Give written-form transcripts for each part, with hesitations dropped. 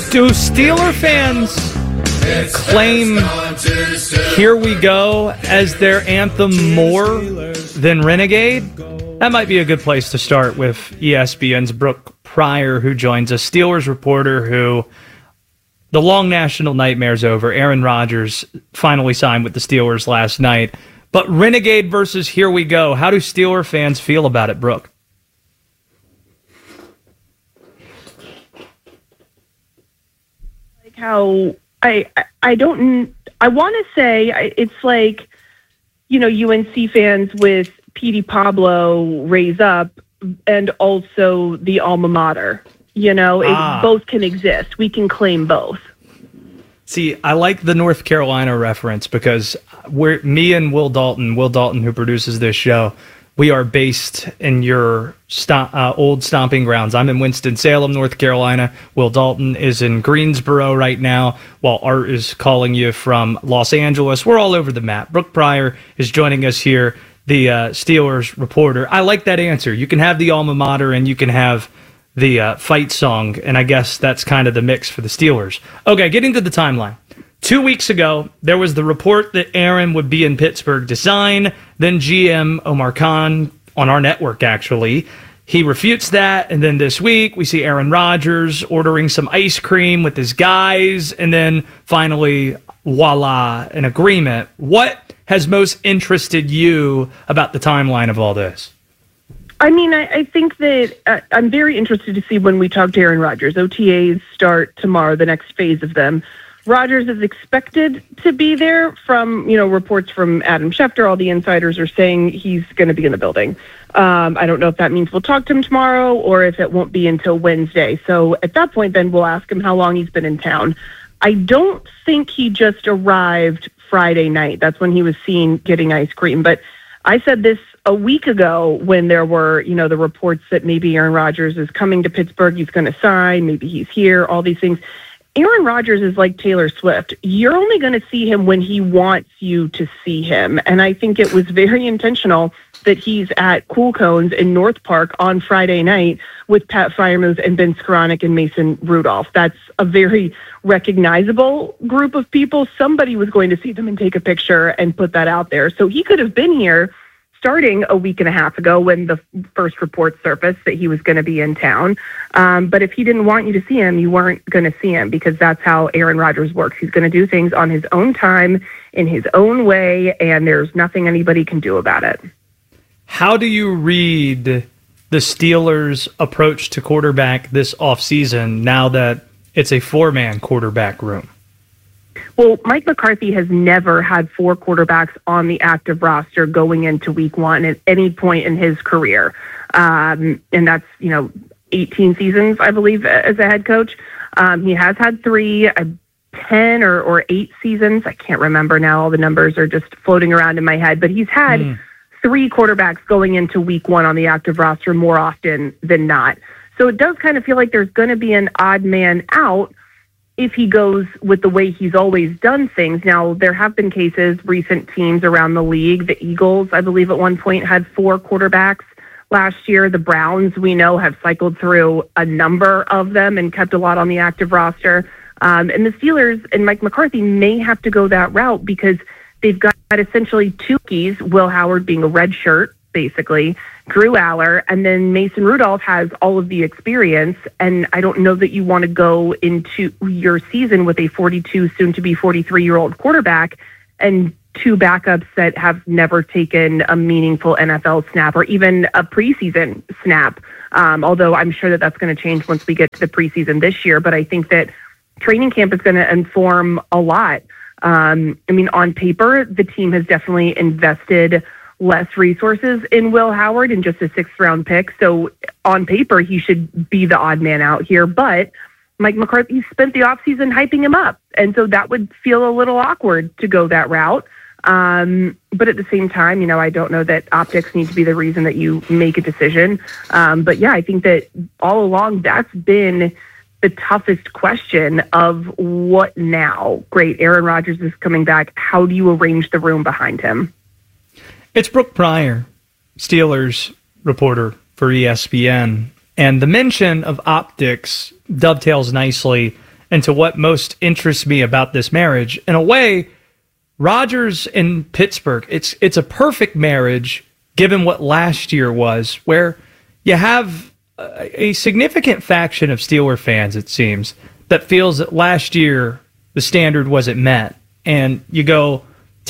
Do Steeler fans claim Here We Go as their anthem more than Renegade? That might be a good place to start with ESPN's Brooke Pryor, who joins us, Steelers reporter who the long national nightmare's over. Aaron Rodgers finally signed with the Steelers last night. But Renegade versus Here We Go, how do Steeler fans feel about it, Brooke? How I want to say it's like, UNC fans with Petey Pablo raise up and also the alma mater. Both can exist. We can claim both. See, I like the North Carolina reference because me and Will Dalton, who produces this show, we are based in your old stomping grounds. I'm in Winston-Salem, North Carolina. Will Dalton is in Greensboro right now, while Art is calling you from Los Angeles. We're all over the map. Brooke Pryor is joining us here, the Steelers reporter. I like that answer. You can have the alma mater and you can have the fight song, and I guess that's kind of the mix for the Steelers. Okay, getting to the timeline. 2 weeks ago, there was the report that Aaron would be in Pittsburgh to sign. Then GM Omar Khan, on our network actually, he refutes that. And then this week, we see Aaron Rodgers ordering some ice cream with his guys. And then finally, voila, an agreement. What has most interested you about the timeline of all this? I think that I'm very interested to see when we talk to Aaron Rodgers. OTAs start tomorrow, the next phase of them. Rodgers is expected to be there from, reports from Adam Schefter. All the insiders are saying he's going to be in the building. I don't know if that means we'll talk to him tomorrow or if it won't be until Wednesday. So at that point, then we'll ask him how long he's been in town. I don't think he just arrived Friday night. That's when he was seen getting ice cream. But I said this a week ago when there were, the reports that maybe Aaron Rodgers is coming to Pittsburgh. He's going to sign. Maybe he's here, all these things. Aaron Rodgers is like Taylor Swift. You're only going to see him when he wants you to see him. And I think it was very intentional that he's at Cool Cones in North Park on Friday night with Pat Freiermuth and Ben Skoranek and Mason Rudolph. That's a very recognizable group of people. Somebody was going to see them and take a picture and put that out there. So he could have been here starting a week and a half ago when the first report surfaced that he was going to be in town. But if he didn't want you to see him, you weren't going to see him because that's how Aaron Rodgers works. He's going to do things on his own time, in his own way, and there's nothing anybody can do about it. How do you read the Steelers' approach to quarterback this offseason now that it's a four-man quarterback room? Well, Mike McCarthy has never had four quarterbacks on the active roster going into week one at any point in his career. And that's, 18 seasons, I believe, as a head coach. He has had 10 or 8 seasons. I can't remember now. All the numbers are just floating around in my head. But he's had 3 quarterbacks going into week one on the active roster more often than not. So it does kind of feel like there's going to be an odd man out if he goes with the way he's always done things. Now, there have been cases, recent teams around the league. The Eagles, I believe, at one point had 4 quarterbacks last year. The Browns, we know, have cycled through a number of them and kept a lot on the active roster. And the Steelers and Mike McCarthy may have to go that route because they've got essentially 2 keys, Will Howard being a red shirt, basically, Drew Aller, and then Mason Rudolph has all of the experience, and I don't know that you want to go into your season with a 42, soon-to-be 43-year-old quarterback and 2 backups that have never taken a meaningful NFL snap or even a preseason snap, although I'm sure that that's going to change once we get to the preseason this year, but I think that training camp is going to inform a lot. On paper, the team has definitely invested less resources in Will Howard and just a 6th-round pick. So on paper, he should be the odd man out here. But Mike McCarthy spent the offseason hyping him up. And so that would feel a little awkward to go that route. But at the same time, I don't know that optics need to be the reason that you make a decision. But yeah, I think that all along that's been the toughest question of what now? Great, Aaron Rodgers is coming back. How do you arrange the room behind him? It's Brooke Pryor, Steelers reporter for ESPN. And the mention of optics dovetails nicely and to what most interests me about this marriage. In a way, Rodgers and Pittsburgh, it's a perfect marriage given what last year was, where you have a significant faction of Steeler fans, it seems, that feels that last year the standard wasn't met. And you go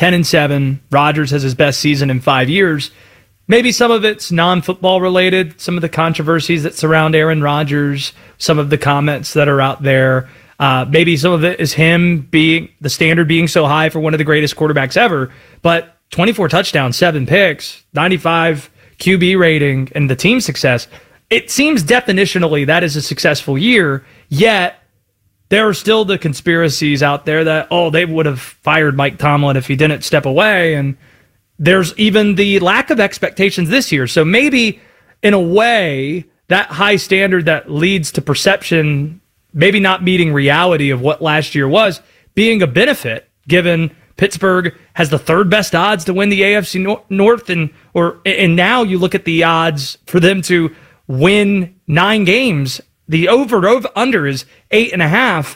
10-7, Rodgers has his best season in 5 years. Maybe some of it's non-football related, some of the controversies that surround Aaron Rodgers, some of the comments that are out there. Maybe some of it is him being the standard being so high for one of the greatest quarterbacks ever. But 24 touchdowns, 7 picks, 95 QB rating, and the team success, it seems definitionally that is a successful year, yet there are still the conspiracies out there that, they would have fired Mike Tomlin if he didn't step away. And there's even the lack of expectations this year. So maybe, in a way, that high standard that leads to perception maybe not meeting reality of what last year was, being a benefit, given Pittsburgh has the third best odds to win the AFC North, and now you look at the odds for them to win 9 games. The over-under is 8.5.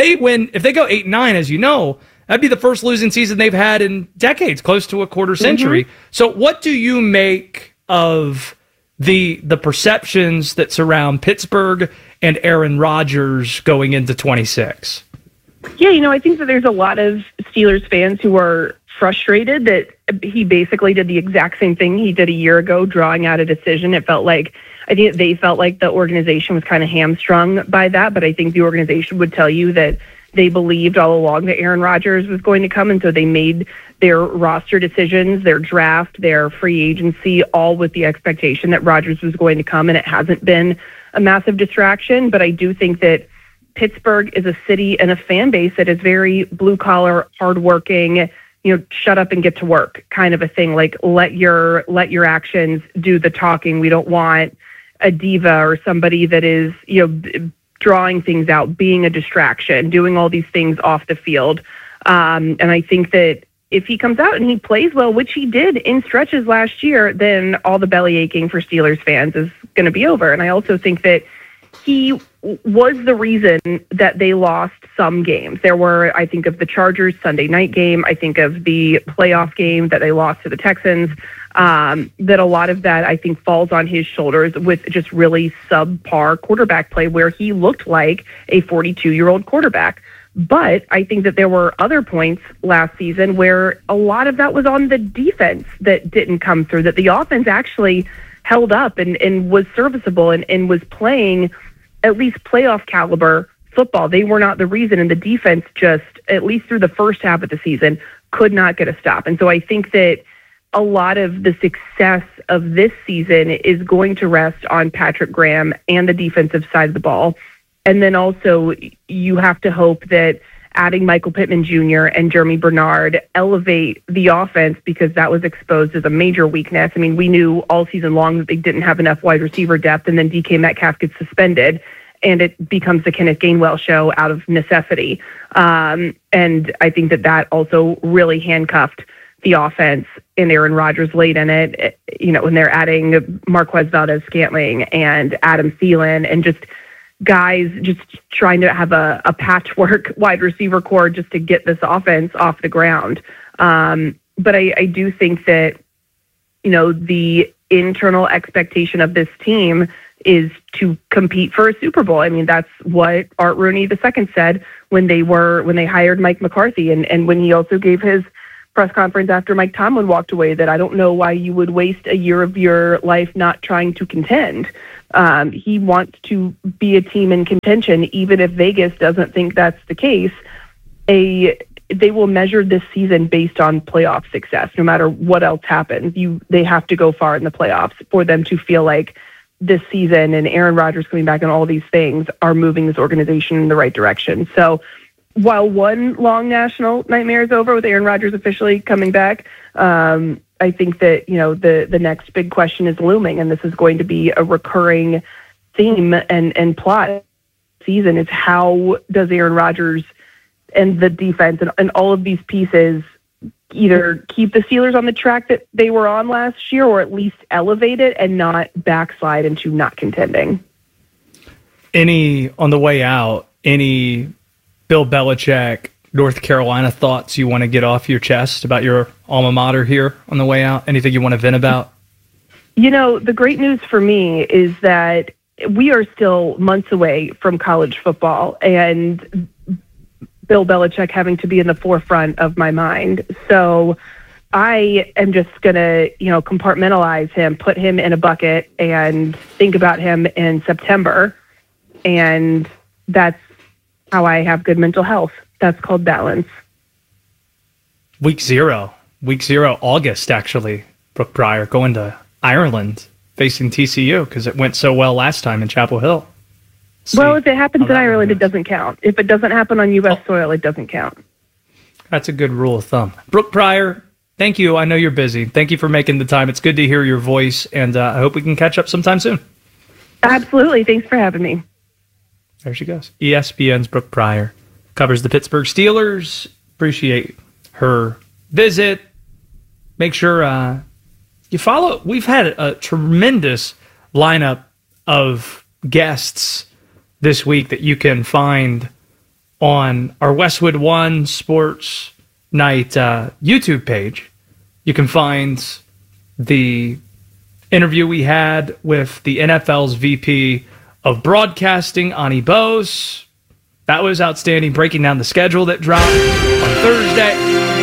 If they go 8-9, as you know, that'd be the first losing season they've had in decades, close to a quarter century. Mm-hmm. So what do you make of the perceptions that surround Pittsburgh and Aaron Rodgers going into 26? Yeah, I think that there's a lot of Steelers fans who are frustrated that he basically did the exact same thing he did a year ago, drawing out a decision. I think they felt like the organization was kind of hamstrung by that, but I think the organization would tell you that they believed all along that Aaron Rodgers was going to come, and so they made their roster decisions, their draft, their free agency, all with the expectation that Rodgers was going to come, and it hasn't been a massive distraction. But I do think that Pittsburgh is a city and a fan base that is very blue-collar, hardworking, shut up and get to work kind of a thing. Like, let your actions do the talking. We don't want a diva or somebody that is, drawing things out, being a distraction, doing all these things off the field. And I think that if he comes out and he plays well, which he did in stretches last year, then all the belly aching for Steelers fans is going to be over. And I also think that he was the reason that they lost some games. There were, I think of the Chargers Sunday night game. I think of the playoff game that they lost to the Texans. That a lot of that, I think, falls on his shoulders with just really subpar quarterback play where he looked like a 42-year-old quarterback. But I think that there were other points last season where a lot of that was on the defense that didn't come through, that the offense actually held up and was serviceable and was playing at least playoff caliber football. They were not the reason, and the defense just, at least through the first half of the season, could not get a stop. And so I think that a lot of the success of this season is going to rest on Patrick Graham and the defensive side of the ball. And then also you have to hope that adding Michael Pittman Jr. and Jeremy Bernard elevate the offense, because that was exposed as a major weakness. I mean, we knew all season long that they didn't have enough wide receiver depth, and then DK Metcalf gets suspended, and it becomes the Kenneth Gainwell show out of necessity. And I think that also really handcuffed the offense, and Aaron Rodgers late in it, when they're adding Marquez Valdez-Scantling and Adam Thielen and just guys just trying to have a patchwork wide receiver core just to get this offense off the ground. But I do think that, the internal expectation of this team is to compete for a Super Bowl. I mean, that's what Art Rooney II said when they hired Mike McCarthy, and when he also gave his press conference after Mike Tomlin walked away, that I don't know why you would waste a year of your life not trying to contend. He wants to be a team in contention, even if Vegas doesn't think that's the case. They will measure this season based on playoff success, no matter what else happens. They have to go far in the playoffs for them to feel like this season and Aaron Rodgers coming back and all these things are moving this organization in the right direction. So while one long national nightmare is over with Aaron Rodgers officially coming back, I think that, the next big question is looming, and this is going to be a recurring theme and plot season, is how does Aaron Rodgers and the defense and all of these pieces either keep the Steelers on the track that they were on last year, or at least elevate it and not backslide into not contending. On the way out, any Bill Belichick, North Carolina thoughts you want to get off your chest about your alma mater here on the way out? Anything you want to vent about? The great news for me is that we are still months away from college football and Bill Belichick having to be in the forefront of my mind. So I am just going to, compartmentalize him, put him in a bucket, and think about him in September. And that's how I have good mental health. That's called balance. Week zero, August, actually, Brooke Pryor going to Ireland facing TCU because it went so well last time in Chapel Hill. Well, if it happens in Ireland, it doesn't count. If it doesn't happen on U.S. soil, it doesn't count. That's a good rule of thumb. Brooke Pryor, thank you. I know you're busy. Thank you for making the time. It's good to hear your voice, and I hope we can catch up sometime soon. Absolutely. Thanks for having me. There she goes. ESPN's Brooke Pryor covers the Pittsburgh Steelers. Appreciate her visit. Make sure you follow. We've had a tremendous lineup of guests this week that you can find on our Westwood One Sports Night YouTube page. You can find the interview we had with the NFL's VP of Broadcasting, Ani Bose. That was outstanding, breaking down the schedule that dropped on Thursday.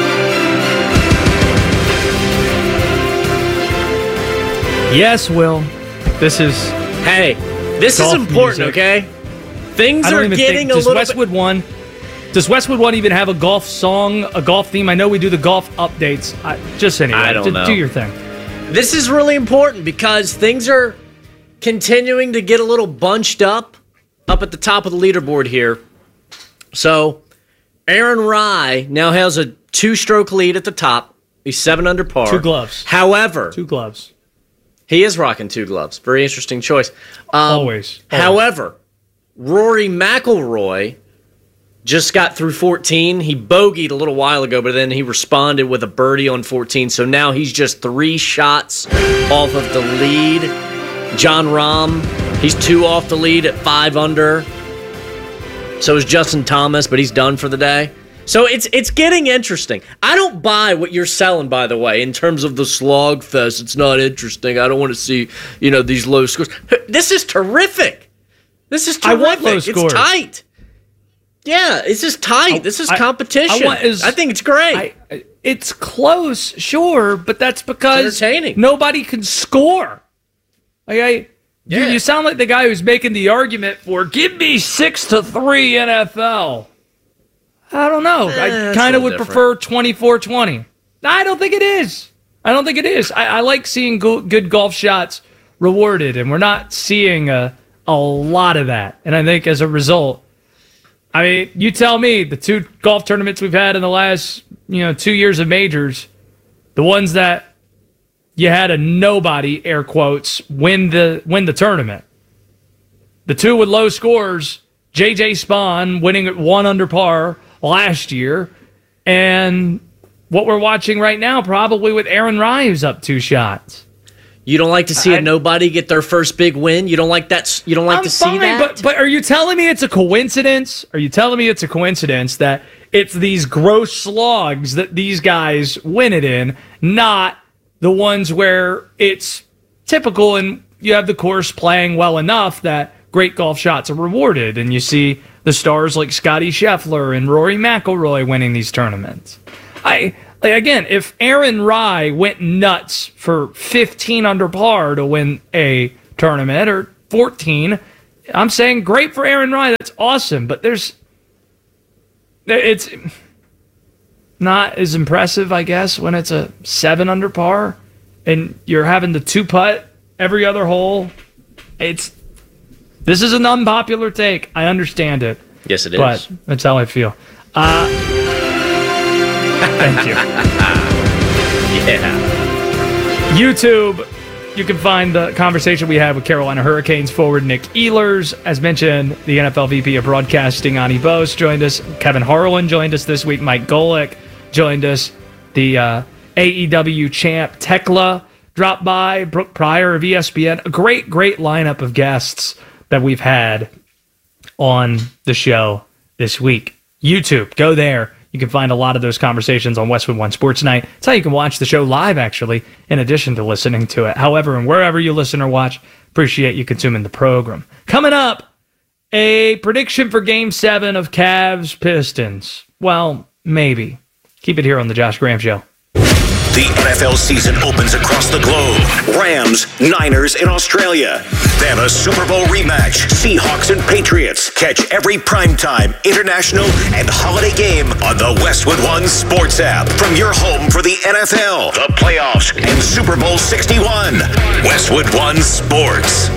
Yes, Will. This is important, music. Okay? Things are getting a little bit... Does Westwood One even have a golf song, a golf theme? I know we do the golf updates. I don't know. Do your thing. This is really important because things are continuing to get a little bunched up at the top of the leaderboard here. So, Aaron Rye now has a 2-stroke lead at the top. He's 7 under par. 2 gloves. However, 2 gloves. He is rocking 2 gloves. Very interesting choice. Always. However, Rory McIlroy just got through 14. He bogeyed a little while ago, but then he responded with a birdie on 14. So now he's just 3 shots off of the lead. Jon Rahm, he's 2 off the lead at 5 under. So is Justin Thomas, but he's done for the day. So it's getting interesting. I don't buy what you're selling, by the way, in terms of the slog fest. It's not interesting. I don't want to see, these low scores. This is terrific. I want low scores. It's tight. Yeah, it's just tight. This is competition. I think it's great. It's close, sure, but that's because nobody can score. You sound like the guy who's making the argument for give me 6-3 NFL. I don't know. I kind of would prefer 24-20. I don't think it is. I like seeing good golf shots rewarded, and we're not seeing a lot of that. And I think as a result, you tell me, the 2 golf tournaments we've had in the last 2 years of majors, the ones that you had a nobody, air quotes, win the tournament. The 2 with low scores, J.J. Spaun winning at 1 under par last year, and what we're watching right now probably with Aaron Rye, who's up 2 shots. You don't like to see a nobody get their first big win? You don't like that? You don't like to see that? But are you telling me it's a coincidence? Are you telling me it's a coincidence that it's these gross slogs that these guys win it in, not the ones where it's typical and you have the course playing well enough that great golf shots are rewarded, and you see the stars like Scottie Scheffler and Rory McIlroy winning these tournaments? Again, if Aaron Rye went nuts for 15 under par to win a tournament, or 14, I'm saying great for Aaron Rye. That's awesome, but it's not as impressive, I guess, when it's a 7 under par and you're having to 2-putt every other hole. This is an unpopular take. I understand it. Yes, it is. But that's how I feel. Thank you. Yeah. YouTube, you can find the conversation we had with Carolina Hurricanes forward Nick Ehlers. As mentioned, the NFL VP of Broadcasting, Ani Bose, joined us. Kevin Harlan joined us this week. Mike Golick joined us. The AEW champ Tekla dropped by. Brooke Pryor of ESPN. A great lineup of guests that we've had on the show this week. YouTube. Go there. You can find a lot of those conversations on Westwood One Sports Night. It's how you can watch the show live, actually, in addition to listening to it. However, and wherever you listen or watch, appreciate you consuming the program. Coming up, a prediction for Game 7 of Cavs-Pistons. Well, maybe. Keep it here on the Josh Graham Show. The NFL season opens across the globe. Rams, Niners in Australia. Then a Super Bowl rematch. Seahawks and Patriots. Catch every primetime, international, and holiday game on the Westwood One Sports app. From your home for the NFL, the playoffs, and Super Bowl 61. Westwood One Sports.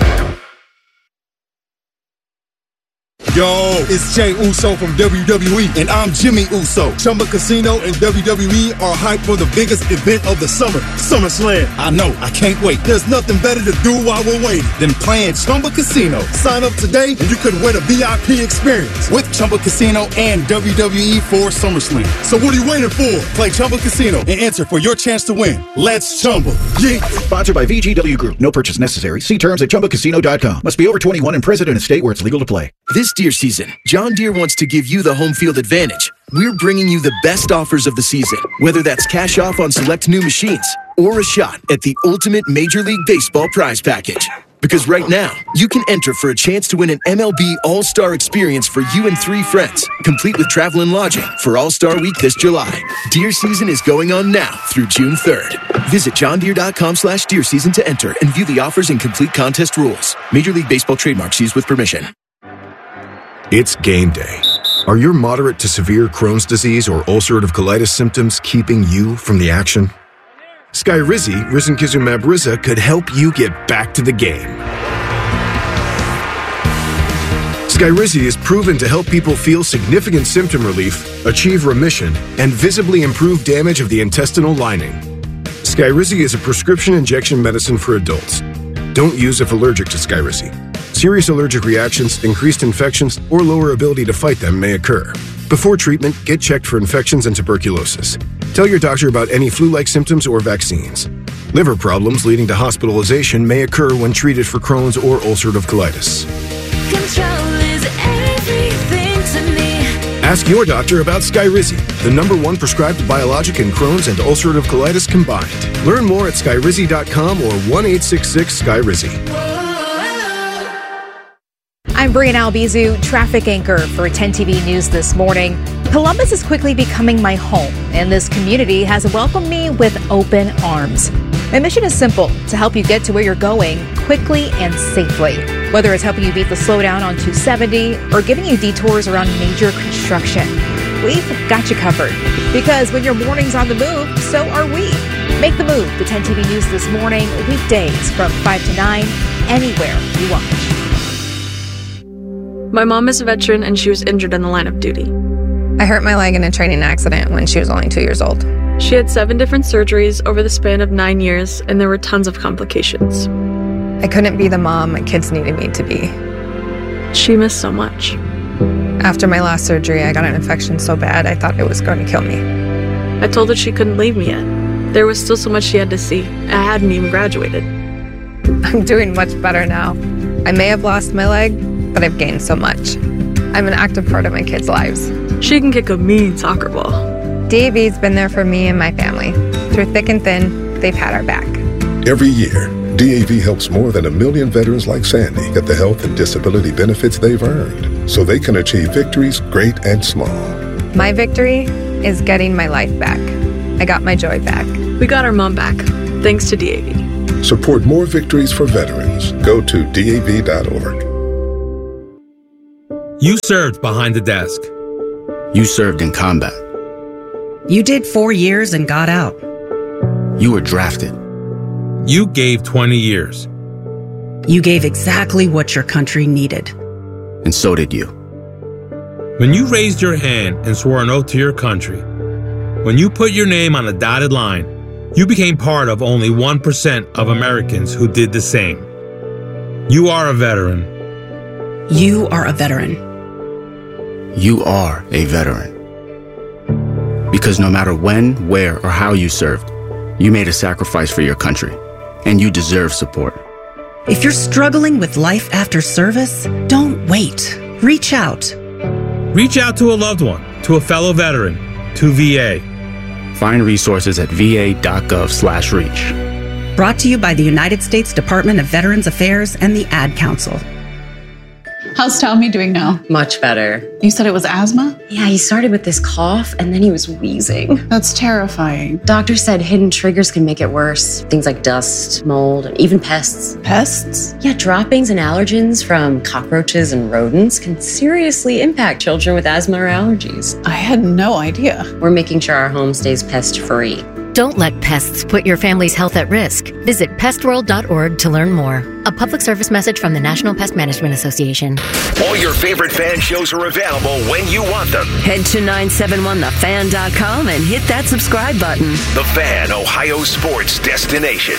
Yo, it's Jey Uso from WWE, and I'm Jimmy Uso. Chumba Casino and WWE are hyped for the biggest event of the summer, SummerSlam. I know, I can't wait. There's nothing better to do while we're waiting than playing Chumba Casino. Sign up today, and you could win a VIP experience with Chumba Casino and WWE for SummerSlam. So what are you waiting for? Play Chumba Casino and enter for your chance to win. Let's Chumba. Yeah. Sponsored by VGW Group. No purchase necessary. See terms at ChumbaCasino.com. Must be over 21 and present in a state where it's legal to play. This deer season, John Deere wants to give you the home field advantage. We're bringing you the best offers of the season, whether that's cash off on select new machines or a shot at the ultimate Major League Baseball prize package. Because right now, you can enter for a chance to win an MLB All-Star experience for you and 3 friends, complete with travel and lodging for All-Star Week this July. Deer season is going on now through June 3rd. Visit johndeere.com/deer season to enter and view the offers and complete contest rules. Major League Baseball trademarks used with permission. It's game day. Are your moderate to severe Crohn's disease or ulcerative colitis symptoms keeping you from the action? Skyrizi, risankizumab Riza, could help you get back to the game. Skyrizi is proven to help people feel significant symptom relief, achieve remission, and visibly improve damage of the intestinal lining. Skyrizi is a prescription injection medicine for adults. Don't use if allergic to Skyrizi. Serious allergic reactions, increased infections, or lower ability to fight them may occur. Before treatment, get checked for infections and tuberculosis. Tell your doctor about any flu-like symptoms or vaccines. Liver problems leading to hospitalization may occur when treated for Crohn's or ulcerative colitis. Control is everything to me. Ask your doctor about Skyrizi, the #1 prescribed biologic in Crohn's and ulcerative colitis combined. Learn more at skyrizi.com or 1-866-SKYRIZI. I'm Brian Albizu, traffic anchor for 10 TV News this morning. Columbus is quickly becoming my home, and this community has welcomed me with open arms. My mission is simple, to help you get to where you're going quickly and safely. Whether it's helping you beat the slowdown on 270 or giving you detours around major construction, we've got you covered. Because when your morning's on the move, so are we. Make the move to 10 TV News this morning, weekdays from 5 to 9, anywhere you watch. My mom is a veteran and she was injured in the line of duty. I hurt my leg in a training accident when she was only 2 years old. She had 7 different surgeries over the span of 9 years, and there were tons of complications. I couldn't be the mom my kids needed me to be. She missed so much. After my last surgery, I got an infection so bad I thought it was going to kill me. I told her she couldn't leave me yet. There was still so much she had to see. I hadn't even graduated. I'm doing much better now. I may have lost my leg, but I've gained so much. I'm an active part of my kids' lives. She can kick a mean soccer ball. DAV's been there for me and my family. Through thick and thin, they've had our back. Every year, DAV helps more than 1 million veterans like Sandy get the health and disability benefits they've earned, so they can achieve victories great and small. My victory is getting my life back. I got my joy back. We got our mom back, thanks to DAV. Support more victories for veterans. Go to DAV.org. You served behind the desk. You served in combat. You did 4 years and got out. You were drafted. You gave 20 years. You gave exactly what your country needed. And so did you. When you raised your hand and swore an oath to your country, when you put your name on a dotted line, you became part of only 1% of Americans who did the same. You are a veteran. You are a veteran. You are a veteran. Because no matter when, where, or how you served, you made a sacrifice for your country, and you deserve support. If you're struggling with life after service, don't wait. Reach out. Reach out to a loved one, to a fellow veteran, to VA. Find resources at va.gov/reach. Brought to you by the United States Department of Veterans Affairs and the Ad Council. How's Tommy doing now? Much better. You said it was asthma? Yeah, he started with this cough and then he was wheezing. That's terrifying. Doctor said hidden triggers can make it worse. Things like dust, mold, and even pests. Pests? Yeah, droppings and allergens from cockroaches and rodents can seriously impact children with asthma or allergies. I had no idea. We're making sure our home stays pest-free. Don't let pests put your family's health at risk. Visit pestworld.org to learn more. A public service message from the National Pest Management Association. All your favorite fan shows are available when you want them. Head to 971thefan.com and hit that subscribe button. The Fan, Ohio sports destination.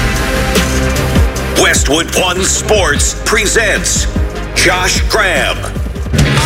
Westwood One Sports presents Josh Graham,